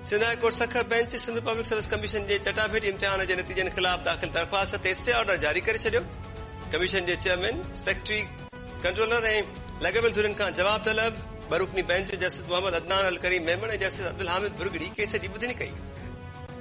Sindh high court सख bench Sindh public service commission जे चटाभेटी इम्तिहान जे नतीजनि खिलाफ़ दाख़िल दरख़्वास्त ते स्टे ऑर्डर जारी करे छॾियो। कमीशन जे चेयरमैन, सेक्रेटरी, कंट्रोलर ऐं लॻियल धुरियुनि खां जवाब तलब। ॿ रुकनी बेंच जस्टिस मोहम्मद अदनान अल करीम मेमन ऐं जस्टिस अब्दुल हामिद बुरगड़ी केस जी ॿुधणी कई।